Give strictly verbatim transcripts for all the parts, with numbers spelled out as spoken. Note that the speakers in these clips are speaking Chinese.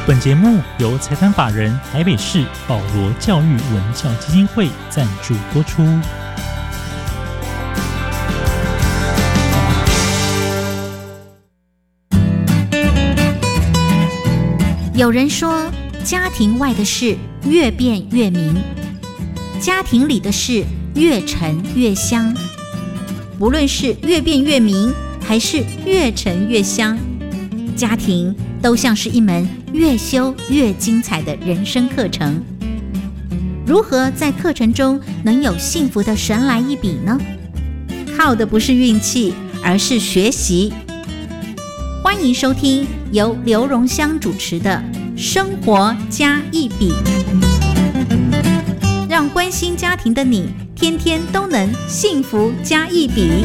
本节目由财团法人台北市保罗教育文教基金会赞助播出。 有人说，家庭外的事越辩越明，家庭里的事越陈越香。不论是越辩越明，还是越陈越香，家庭都像是一门越修越精彩的人生课程。如何在课程中能有幸福的神来一笔呢？靠的不是运气，而是学习。欢迎收听由刘荣香主持的《生活加一笔》，让关心家庭的你天天都能幸福加一笔。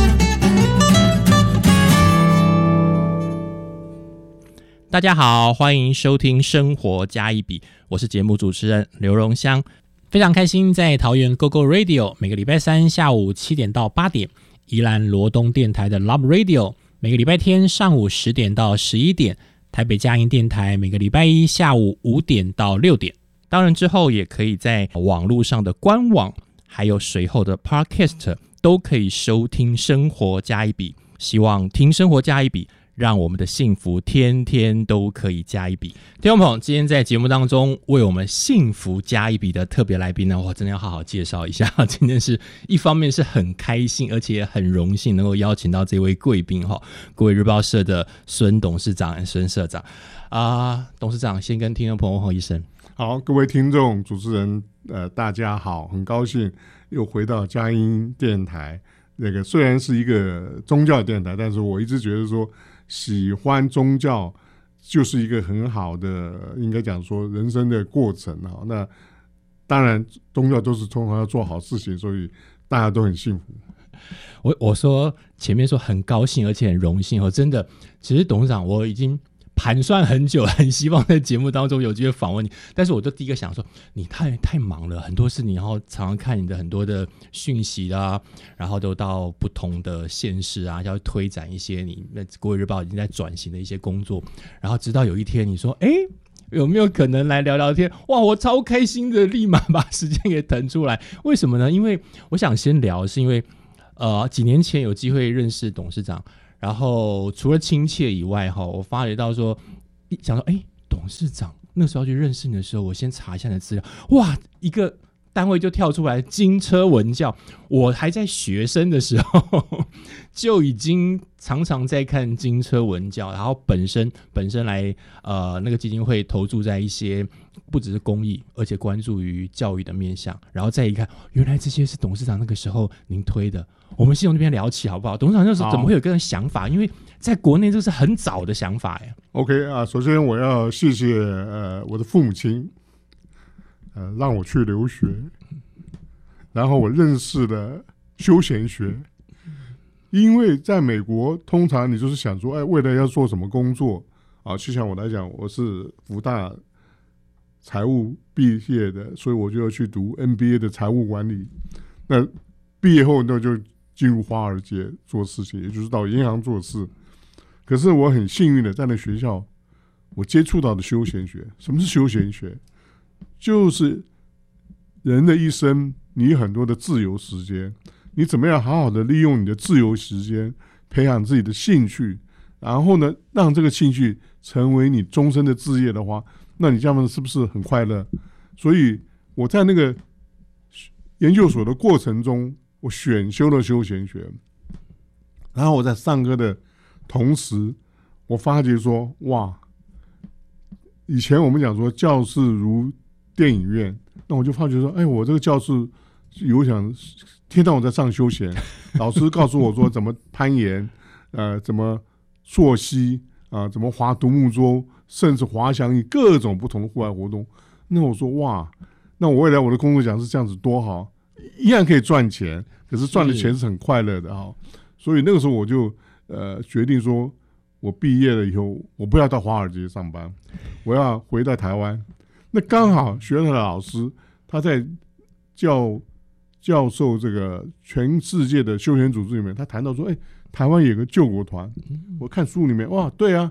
大家好，欢迎收听《生活加一笔》，我是节目主持人刘荣香。非常开心在桃园 Go Go Radio 每个礼拜三下午七点到八点，宜兰罗东电台的 Love Radio 每个礼拜天上午十点到十一点，台北佳音电台每个礼拜一下午五点到六点。当然之后也可以在网络上的官网还有随后的 Podcast 都可以收听《生活加一笔》，希望听《生活加一笔》让我们的幸福天天都可以加一笔。听众朋友，今天在节目当中为我们幸福加一笔的特别来宾呢，我真的要好好介绍一下。今天是一方面是很开心，而且很荣幸能够邀请到这位贵宾，国语日报社的孙董事长、孙社长啊、呃，董事长先跟听众朋友问候一声。 好，各位听众、主持人，呃，大家好，很高兴又回到佳音电台。那个虽然是一个宗教电台，但是我一直觉得说，喜欢宗教就是一个很好的，应该讲说人生的过程啊。那当然，宗教都是通常要做好事情，所以大家都很幸福。 我我说前面说很高兴，而且很荣幸哦，真的，其实董事长我已经盘算很久，很希望在节目当中有机会访问你，但是我就第一个想说，你太太忙了，很多事你然后常常看你的很多的讯息啦，然后都到不同的县市啊，要推展一些你国语日报已经在转型的一些工作，然后直到有一天你说，哎，有没有可能来聊聊天？哇，我超开心的，立马把时间给腾出来。为什么呢？因为我想先聊，是因为呃几年前有机会认识董事长。然后除了亲切以外，我发觉到说，想说，哎，董事长那时候去认识你的时候，我先查一下你的资料，哇，一个单位就跳出来金车文教。我还在学生的时候就已经常常在看金车文教，然后本身本身来呃那个基金会投注在一些不只是公益，而且关注于教育的面向，然后再一看，原来这些是董事长那个时候您推的。我们先从这边聊起好不好？董事长那时候怎么会有个人想法？因为在国内这是很早的想法呀。 OK 啊，首先我要谢谢呃我的父母亲，呃让我去留学，然后我认识了休闲学。因为在美国，通常你就是想说，哎，未来要做什么工作啊？就像我来讲，我是福大财务毕业的，所以我就要去读 M B A 的财务管理。那毕业后那就进入华尔街做事情，也就是到银行做事。可是我很幸运的在那学校，我接触到的休闲学。什么是休闲学？就是人的一生，你有很多的自由时间，你怎么样好好的利用你的自由时间，培养自己的兴趣，然后呢，让这个兴趣成为你终身的志业的话，那你这样是不是很快乐？所以我在那个研究所的过程中，我选修了休闲学，然后我在上课的同时，我发觉说，哇，以前我们讲说教室如电影院，那我就发觉说，哎，我这个教室有想天到晚在上休闲，老师告诉我说怎么攀岩，呃，怎么溯溪啊、呃，怎么划独木舟，甚至滑翔翼，各种不同的户外活动。那我说哇，那我未来我的工作讲是这样子多好。一样可以赚钱，可是赚的钱是很快乐的哈。所以那个时候我就呃决定说，我毕业了以后，我不要到华尔街上班，我要回到台湾。那刚好学校的老师他在教教授这个全世界的休闲组织里面，他谈到说，哎，台湾有个救国团。我看书里面，哇，对啊，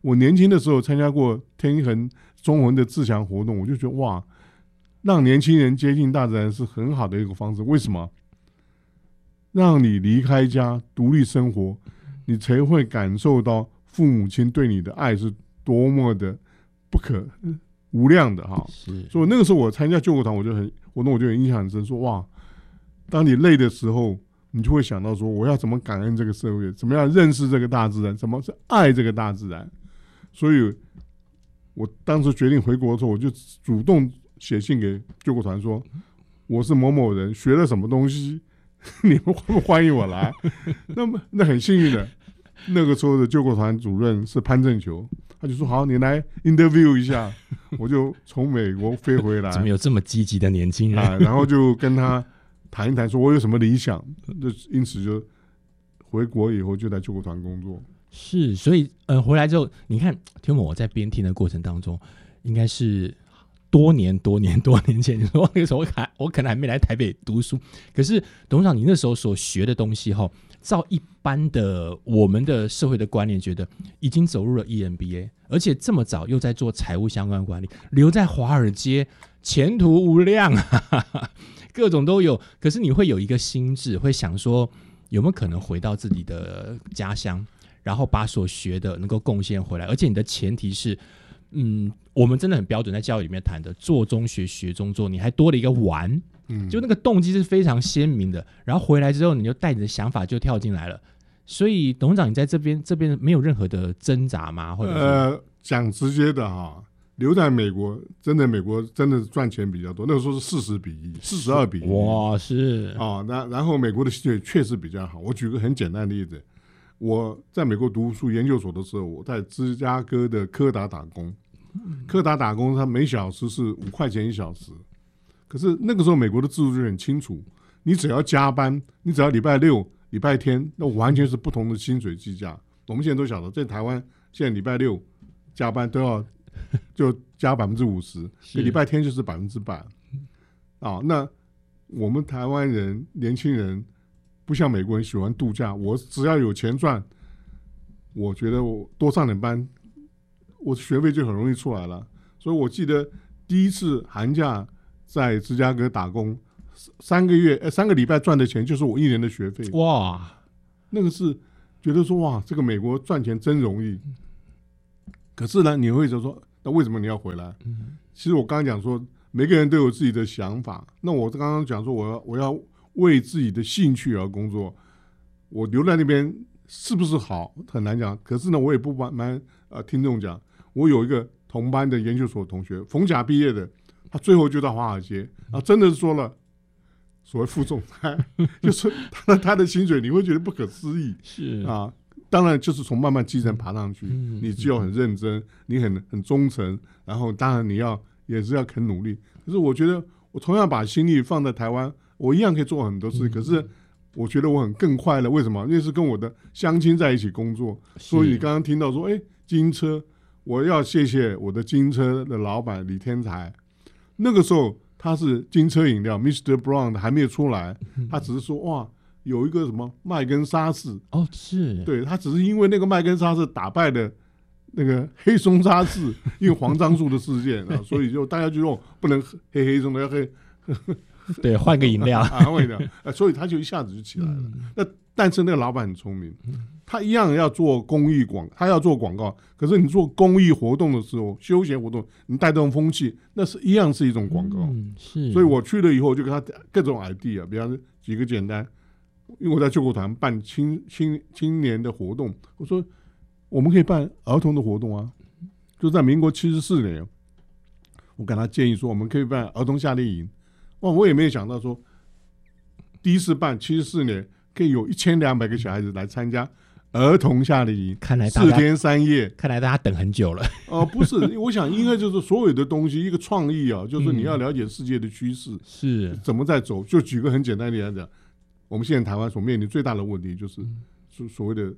我年轻的时候参加过天恒中文的自强活动，我就觉得哇，让年轻人接近大自然是很好的一个方式。为什么？让你离开家独立生活，你才会感受到父母亲对你的爱是多么的不可无量的哈。所以那个时候我参加救国团，我就很活动，我就很印象很深，说哇，当你累的时候，你就会想到说，我要怎么感恩这个社会，怎么样认识这个大自然，怎么是爱这个大自然。所以我当时决定回国的时候，我就主动写信给救国团说，我是某某人，学了什么东西，你们欢不欢迎我来？那么那很幸运的，那个时候的救国团主任是潘正球，他就说好，你来 interview 一下。我就从美国飞回来， 怎么有这么积极的年轻人、 啊、然后就跟他谈一谈，说我有什么理想，就因此就回国以后就在救国团工作。 是，所以呃回来之后，你看天某我在边听的过程当中，应该是多年多年多年前，你说那个时候我还我可能还没来台北读书，可是董事长你那时候所学的东西哈，照一般的我们的社会的观念，觉得已经走入了 E M B A， 而且这么早又在做财务相关管理，留在华尔街前途无量啊，各种都有。可是你会有一个心智，会想说有没有可能回到自己的家乡，然后把所学的能够贡献回来，而且你的前提是嗯，我们真的很标准，在教育里面谈的做中学学中做，你还多了一个玩，嗯，就那个动机是非常鲜明的。然后回来之后，你就带着的想法就跳进来了。所以董事长，你在这边这边没有任何的挣扎吗？或者是呃，讲直接的哈，留在美国，真的美国真的赚钱比较多。那个时候是四十比一，四十二比一， 哇，是啊，那然后美国的薪水确实比较好。我举个很简单的例子。我在美国读书研究所的时候，我在芝加哥的柯达打工，柯达打工，它每小时是五块钱一小时。可是那个时候美国的制度就很清楚，你只要加班，你只要礼拜六、礼拜天，那完全是不同的薪水计价。我们现在都晓得，在台湾现在礼拜六加班都要就加百分之五十，礼拜天就是百分之百。啊，那我们台湾人年轻人。不像美国人喜欢度假，我只要有钱赚，我觉得我多上点班，我学费就很容易出来了。所以我记得第一次寒假在芝加哥打工，三个月、呃、三个礼拜赚的钱就是我一年的学费。哇，那个是觉得说哇，这个美国赚钱真容易。可是呢，你会说，那为什么你要回来？其实我刚刚讲说，每个人都有自己的想法。那我刚刚讲说，我要我要。为自己的兴趣而工作，我留在那边是不是好很难讲。可是呢，我也不瞒呃听众讲，我有一个同班的研究所同学，逢甲毕业的，他最后就到华尔街，啊，真的是说了所谓副总裁，就是他的他的薪水你会觉得不可思议，是啊，当然就是从慢慢基层爬上去，嗯、你只有很认真，你很很忠诚，然后当然你要也是要肯努力。可是我觉得我同样把心力放在台湾。我一样可以做很多事，可是我觉得我很更快乐。为什么？因为是跟我的乡亲在一起工作，所以你刚刚听到说，哎，金车，我要谢谢我的金车的老板李天才。那个时候他是金车饮料 ，mister Brown 还没有出来，他只是说哇，有一个什么麦根沙士哦，是对他只是因为那个麦根沙士打败了那个黑松沙士，因为黄樟树的事件啊，所以就大家就说不能黑黑松的，要黑。 对，换个饮料啊，换饮料，所以他就一下子就起来了。嗯、那但是那个老板很聪明，他一样要做公益广，他要做广告。可是你做公益活动的时候，休闲活动，你带动风气，那是一样是一种广告。嗯、是。所以我去了以后，就跟他各种 idea， 比方说几个简单，因为我在救国团办青青青年的活动，我说我们可以办儿童的活动啊，就在民国七十四年，我跟他建议说，我们可以办儿童夏令营。哇，我也没有想到说，第一次办七十四年可以有一千两百个小孩子来参加儿童夏令营， 看来四天三夜， 看来大家等很久了。 哦、呃，不是，我想应该就是所有的东西，一个创意啊，就是你要了解世界的趋势、嗯、是怎么在走。就举个很简单的来讲，我们现在台湾所面临最大的问题就是所所谓的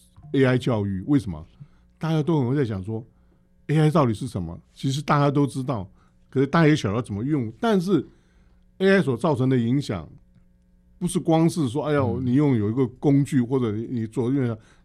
A I 教育。为什么？大家都很会在想说 A I 到底是什么？其实大家都知道，可是大家也晓得怎么用，但是A I 所造成的影响，不是光是说，哎呀，你用有一个工具或者你左右，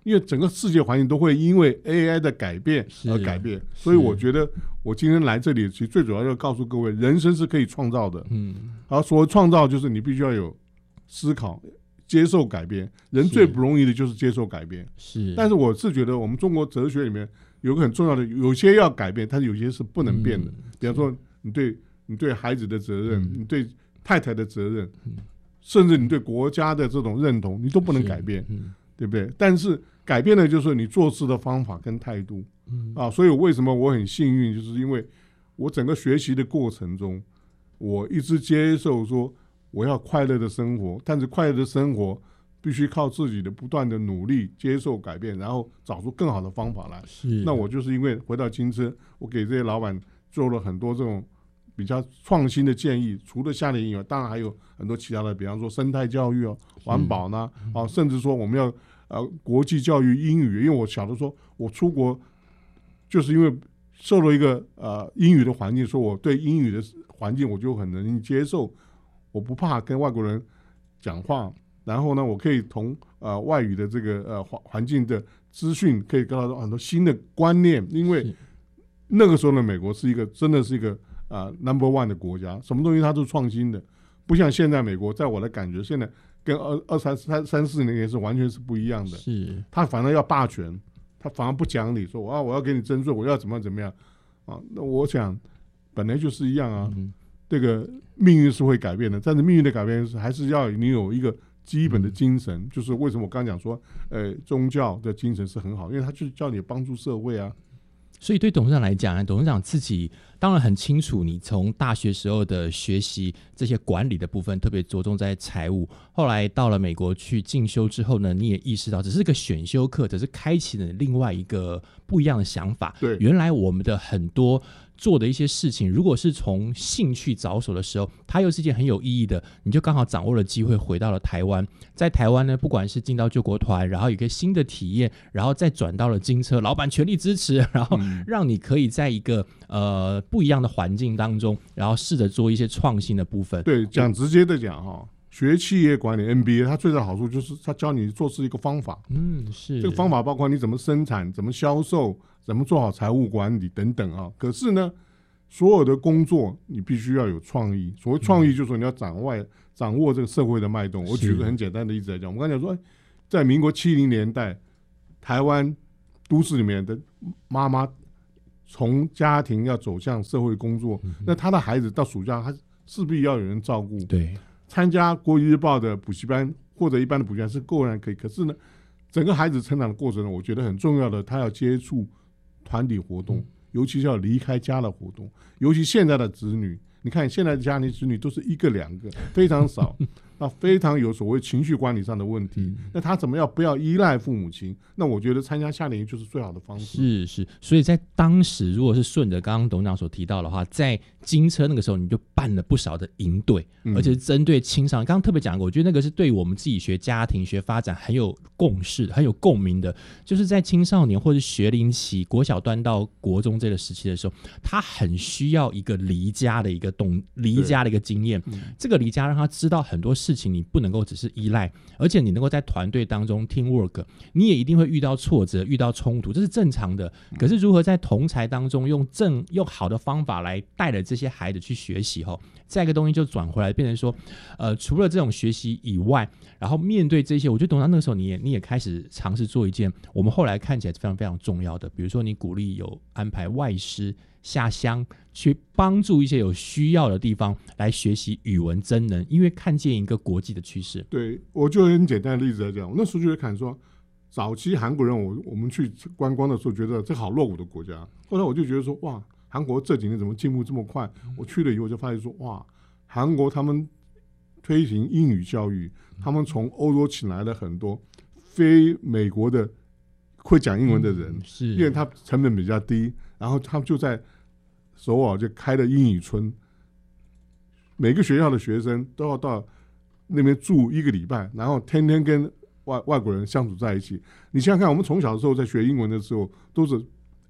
因为整个世界环境都会因为 A I 的改变而改变，所以我觉得我今天来这里，其实最主要要告诉各位，人生是可以创造的。嗯，好，所谓创造就是你必须要有思考，接受改变。人最不容易的就是接受改变。是，但是我是觉得我们中国哲学里面有个很重要的，有些要改变，但是有些是不能变的。嗯、比方说，你对你对孩子的责任，嗯、你对太太的责任，嗯、甚至你对国家的这种认同，你都不能改变。嗯，对不对？但是改变的就是你做事的方法跟态度。嗯啊，所以为什么我很幸运，就是因为我整个学习的过程中，我一直接受说我要快乐的生活，但是快乐的生活必须靠自己的不断的努力，接受改变，然后找出更好的方法来。是，那我就是因为回到金车，我给这些老板做了很多这种比较创新的建议，除了夏令营以外，当然还有很多其他的，比方说生态教育哦、环保呢，啊，甚至说我们要呃国际教育英语，因为我晓得说我出国就是因为受了一个呃英语的环境，说我对英语的环境我就很能接受，我不怕跟外国人讲话，然后呢，我可以从呃外语的这个呃环环境的资讯可以得到很多新的观念，因为那个时候的美国是一个真的是一个呃 number one 的国家，什么东西它都创新的，不像现在美国，在我的感觉，现在跟二二三三三四年前是完全是不一样的。是，他反而要霸权，他反而不讲理，说我要我要给你征税，我要怎么样怎么样啊？那我想本来就是一样啊。嗯，这个命运是会改变的，但是命运的改变是还是要你有一个基本的精神，嗯、就是为什么我刚刚讲说，呃，宗教的精神是很好，因为它就是叫你帮助社会啊。 所以对董事长来讲，董事长自己当然很清楚，你从大学时候的学习这些管理的部分，特别着重在财务，后来到了美国去进修之后呢，你也意识到只是个选修课，只是开启了另外一个不一样的想法。对，原来我们的很多做的一些事情，如果是从兴趣着手的时候，它又是一件很有意义的，你就刚好掌握了机会回到了台湾。在台湾呢，不管是进到救国团，然后有一个新的体验，然后再转到了金车，老板全力支持，然后让你可以在一个呃不一样的环境当中，然后试着做一些创新的部分。 对，讲直接的讲哈，学企业管理 M B A， 它最大的好处就是它教你做事一个方法。嗯，是这个方法包括你怎么生产、怎么销售、怎么做好财务管理等等啊。可是呢，所有的工作你必须要有创意。所谓创意，就是说你要掌握掌握这个社会的脉动。我举个很简单的例子来讲，我刚才讲说，在民国七零年代，台湾都市里面的妈妈从家庭要走向社会工作，嗯、那他的孩子到暑假，他势必要有人照顾。对，参加国语日报的补习班或者一般的补习班是固然可以，可是呢，整个孩子成长的过程呢，我觉得很重要的，他要接触团体活动。嗯，尤其是要离开家的活动，尤其现在的子女，你看现在的家庭子女都是一个两个，非常少，那非常有所谓情绪管理上的问题。嗯、那他怎么样不要依赖父母亲？那我觉得参加夏令营就是最好的方式。 是是，所以在当时，如果是顺着刚刚董事长所提到的话，在金车那个时候，你就办了不少的营队，嗯、而且是针对青少年。刚刚特别讲过，我觉得那个是对我们自己学家庭、学发展很有共识、很有共鸣的，就是在青少年或者学龄期、国小端到国中这个时期的时候，他很需要一个离家的一个懂离家的一个经验。嗯、这个离家让他知道很多事情，你不能够只是依赖，而且你能够在团队当中 teamwork， 你也一定会遇到挫折、遇到冲突，这是正常的。可是如何在同侪当中用正用好的方法来带着这些孩子去学习后，再一个东西就转回来，变成说，呃，除了这种学习以外，然后面对这些，我觉得董事长那个时候你也你也开始尝试做一件我们后来看起来非常非常重要的，比如说你鼓励有安排外师下乡去帮助一些有需要的地方来学习语文真能，因为看见一个国际的趋势。 对，我就很简单的例子来讲，我那时候就会看说，早期韩国人我我们去观光的时候觉得这好落伍的国家，后来我就觉得说，哇，韩国这几年怎么进步这么快？我去了以后就发现说，哇，韩国他们推行英语教育，他们从欧洲请来了很多非美国的会讲英文的人，嗯、是因为他成本比较低，然后他们就在首尔就开了英语村，每个学校的学生都要到那边住一个礼拜，然后天天跟外外国人相处在一起。你想想看，我们从小的时候在学英文的时候，都是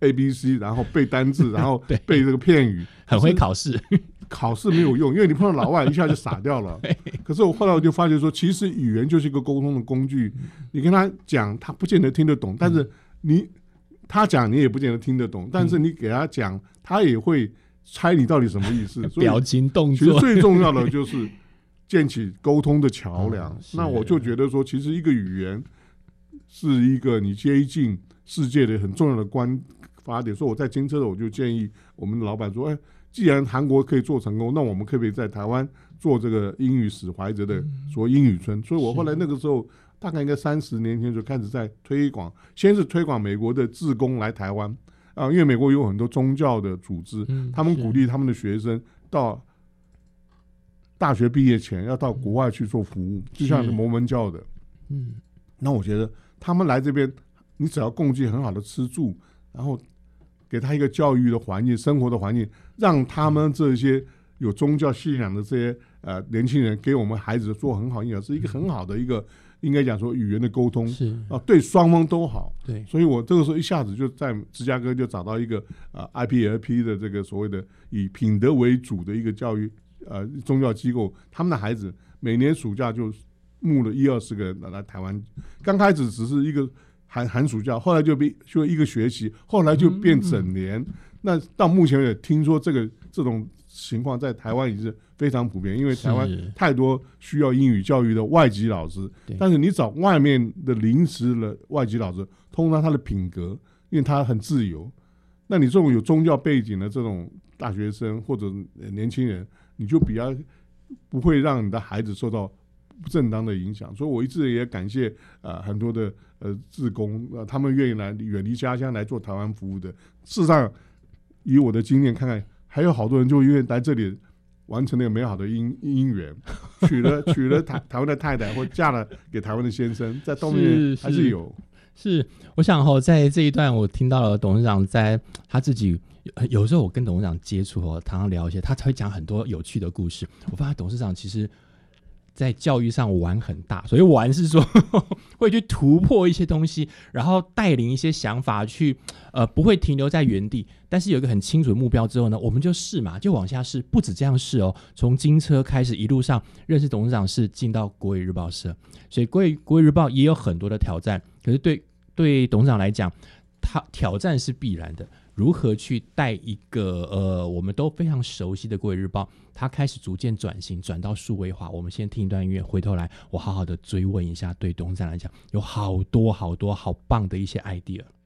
A B C， 然后背单字，然后背这个片语， 很会考试。 考试没有用，因为你碰到老外一下就傻掉了。可是我后来我就发觉说，其实语言就是一个沟通的工具。你跟他讲，他不见得听得懂，但是你他讲你也不见得听得懂，但是你给他讲，他也会猜你到底什么意思。 表情动作， 其实最重要的就是建起沟通的桥梁。嗯、那我就觉得说，其实一个语言是一个你接近世界的很重要的关发点。所以我在金车的我就建议我们的老板说，哎。既然韩国可以做成功，那我们可不可以在台湾做这个英语史怀哲的所谓英语村？所以我后来那个时候大概应该三十年前就开始在推广，先是推广美国的志工来台湾啊，因为美国有很多宗教的组织，他们鼓励他们的学生到大学毕业前要到国外去做服务，就像是摩门教的。嗯，那我觉得他们来这边，你只要供给很好的吃住，然后给他一个教育的环境、生活的环境，让他们这些有宗教信仰的这些呃年轻人给我们孩子做很好影响，是一个很好的一个应该讲说语言的沟通，是啊，对双方都好。对，所以我这个时候一下子就在芝加哥就找到一个呃 I P L P 的这个所谓的以品德为主的一个教育呃宗教机构，他们的孩子每年暑假就募了一二十个人来台湾，刚开始只是一个。寒寒暑假，后来就变就一个学期，后来就变整年。嗯、那到目前为止，听说这个这种情况在台湾已经是非常普遍，因为台湾太多需要英语教育的外籍老师。但是你找外面的临时的外籍老师，通常他的品格，因为他很自由。那你这种有宗教背景的这种大学生或者年轻人，你就比较不会让你的孩子受到不正当的影响。所以我一直也感谢呃很多的呃志工，呃他们愿意来远离家乡来做台湾服务的。事实上，以我的经验看看，还有好多人就因为来这里完成了美好的姻姻缘，娶了娶了台台湾的太太，或嫁了给台湾的先生，在东面还是有。 是, 是，我想哈，在这一段我听到了董事长在他自己。有时候我跟董事长接触哦，常常聊一些，他才会讲很多有趣的故事。我发现董事长其实在教育上玩很大，所以玩是说会去突破一些东西，然后带领一些想法去，呃，不会停留在原地。但是有一个很清楚的目标之后呢，我们就试嘛，就往下试。不止这样试哦，从金车开始一路上认识董事长，是进到国语日报社，所以国语国语日报也有很多的挑战。可是对对董事长来讲，他挑战是必然的。如何去带一个呃我们都非常熟悉的国语日报，它开始逐渐转型，转到数位化。我们先听一段音乐，回头来我好好的追问一下，对董事长来讲有好多好多好棒的一些 idea。